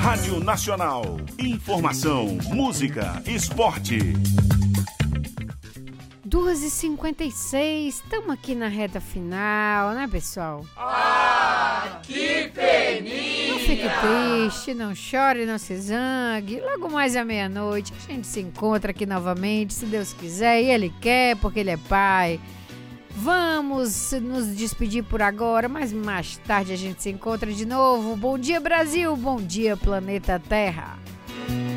Rádio Nacional. Informação, música, esporte. 2h56, estamos aqui na reta final, né, pessoal? Ah, que peninha! Não fique triste, não chore, não se zangue. Logo mais à meia-noite a gente se encontra aqui novamente, se Deus quiser, e Ele quer, porque Ele é Pai. Vamos nos despedir por agora, mas mais tarde a gente se encontra de novo. Bom dia, Brasil! Bom dia, planeta Terra!